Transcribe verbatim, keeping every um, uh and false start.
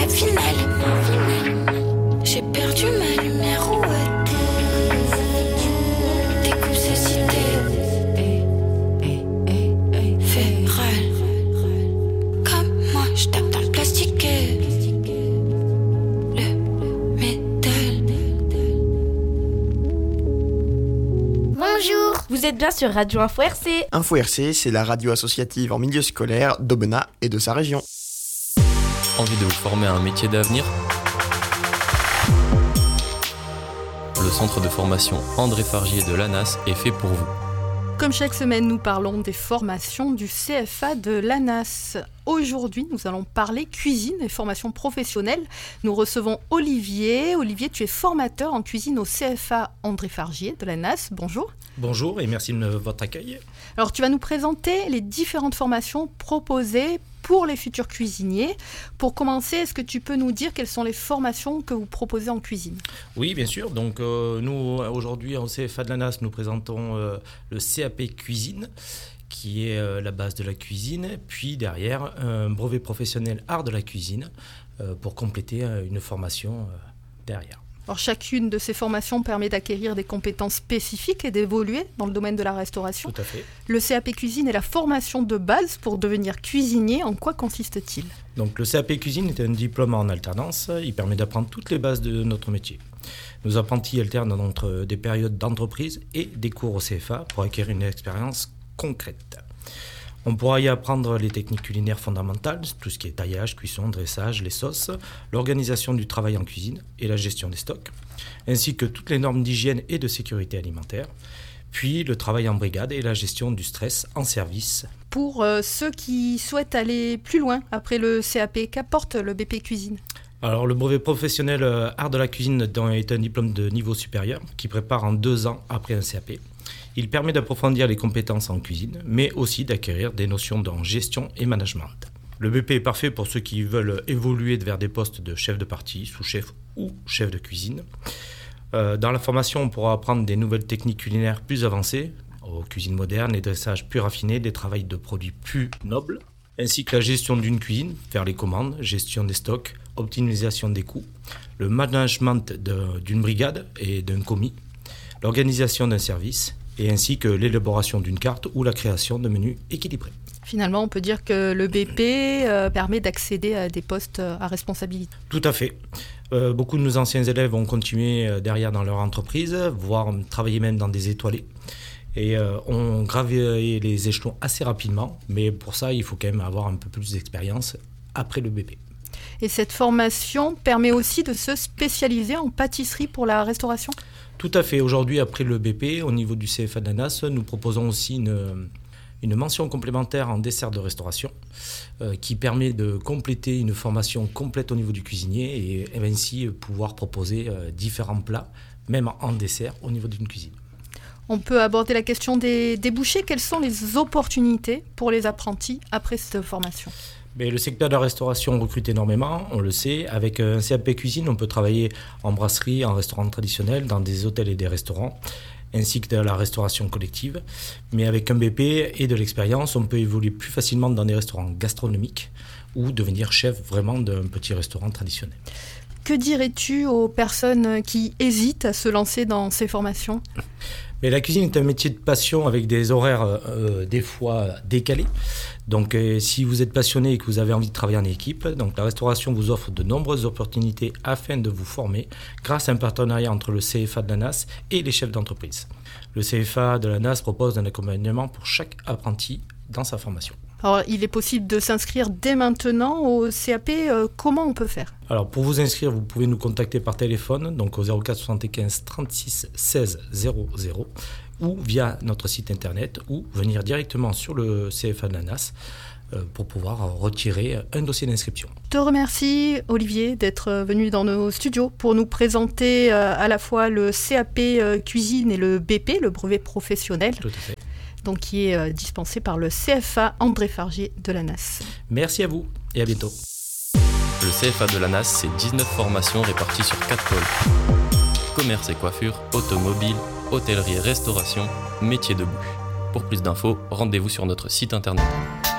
stade final. J'ai perdu ma lumière, où est-elle? Découpe ces cités fédérales. Comme moi, je tape dans le plastique et le métal. Bonjour, vous êtes bien sur Radio Info R C. Info R C, c'est la radio associative en milieu scolaire d'Aubenas et de sa région. Envie de vous former à un métier d'avenir? Le centre de formation André Fargier de l'A N A S est fait pour vous. Comme chaque semaine, nous parlons des formations du C F A de l'A N A S. Aujourd'hui, nous allons parler cuisine et formation professionnelle. Nous recevons Olivier. Olivier, tu es formateur en cuisine au C F A André Fargier de l'A N A S. Bonjour. Bonjour et merci de votre accueil. Alors, tu vas nous présenter les différentes formations proposées pour les futurs cuisiniers. Pour commencer, est-ce que tu peux nous dire quelles sont les formations que vous proposez en cuisine ? Oui, bien sûr. Donc, euh, nous, aujourd'hui, au C F A de l'A N A S, nous présentons euh, le C A P Cuisine, qui est euh, la base de la cuisine, puis derrière, un brevet professionnel art de la cuisine, euh, pour compléter euh, une formation euh, derrière. Alors, chacune de ces formations permet d'acquérir des compétences spécifiques et d'évoluer dans le domaine de la restauration. Tout à fait. Le C A P Cuisine est la formation de base pour devenir cuisinier. En quoi consiste-t-il ? Donc, le C A P Cuisine est un diplôme en alternance. Il permet d'apprendre toutes les bases de notre métier. Nos apprentis alternent entre des périodes d'entreprise et des cours au C F A pour acquérir une expérience concrète. On pourra y apprendre les techniques culinaires fondamentales, tout ce qui est taillage, cuisson, dressage, les sauces, l'organisation du travail en cuisine et la gestion des stocks, ainsi que toutes les normes d'hygiène et de sécurité alimentaire, puis le travail en brigade et la gestion du stress en service. Pour euh, ceux qui souhaitent aller plus loin après le C A P, qu'apporte le B P Cuisine ? Alors, le brevet professionnel euh, art de la cuisine est un diplôme de niveau supérieur qui prépare en deux ans après un C A P. Il permet d'approfondir les compétences en cuisine, mais aussi d'acquérir des notions en gestion et management. Le B P est parfait pour ceux qui veulent évoluer vers des postes de chef de partie, sous-chef ou chef de cuisine. Euh, dans la formation, on pourra apprendre des nouvelles techniques culinaires plus avancées, aux cuisines modernes, les dressages plus raffinés, des travails de produits plus nobles, ainsi que la gestion d'une cuisine, faire les commandes, gestion des stocks, optimisation des coûts, le management de, d'une brigade et d'un commis, l'organisation d'un service, et ainsi que l'élaboration d'une carte ou la création de menus équilibrés. Finalement, on peut dire que le B P euh, permet d'accéder à des postes à responsabilité. Tout à fait. Euh, beaucoup de nos anciens élèves ont continué euh, derrière dans leur entreprise, voire travailler même dans des étoilés. Et euh, ont gravé les échelons assez rapidement, mais pour ça, il faut quand même avoir un peu plus d'expérience après le B P. Et cette formation permet aussi de se spécialiser en pâtisserie pour la restauration ? Tout à fait. Aujourd'hui, après le B P, au niveau du C F A de l'A N A S, nous proposons aussi une, une mention complémentaire en dessert de restauration euh, qui permet de compléter une formation complète au niveau du cuisinier et, et ainsi pouvoir proposer euh, différents plats, même en dessert, au niveau d'une cuisine. On peut aborder la question des débouchés. Quelles sont les opportunités pour les apprentis après cette formation ? Mais le secteur de la restauration recrute énormément, on le sait. Avec un C A P Cuisine, on peut travailler en brasserie, en restaurant traditionnel, dans des hôtels et des restaurants, ainsi que dans la restauration collective. Mais avec un B P et de l'expérience, on peut évoluer plus facilement dans des restaurants gastronomiques ou devenir chef vraiment d'un petit restaurant traditionnel. Que dirais-tu aux personnes qui hésitent à se lancer dans ces formations ? Mais la cuisine est un métier de passion avec des horaires euh, des fois décalés. Donc euh, si vous êtes passionné et que vous avez envie de travailler en équipe, donc la restauration vous offre de nombreuses opportunités afin de vous former grâce à un partenariat entre le C F A de l'A N A S et les chefs d'entreprise. Le C F A de l'A N A S propose un accompagnement pour chaque apprenti dans sa formation. Alors, il est possible de s'inscrire dès maintenant au C A P. Euh, comment on peut faire ? Alors, pour vous inscrire, vous pouvez nous contacter par téléphone, donc au zéro quatre soixante-quinze trente-six seize zéro zéro, ou via notre site internet, ou venir directement sur le C F A de l'A N A S euh, pour pouvoir retirer un dossier d'inscription. Je te remercie, Olivier, d'être venu dans nos studios pour nous présenter euh, à la fois le C A P euh, Cuisine et le B P, le brevet professionnel. Tout à fait. Donc qui est euh, dispensé par le C F A André Fargier de l'A N A S. Merci à vous et à bientôt. Le C F A de l'A N A S, c'est dix-neuf formations réparties sur quatre pôles. Commerce et coiffure, automobile, hôtellerie et restauration, métier de bouche. Pour plus d'infos, rendez-vous sur notre site internet.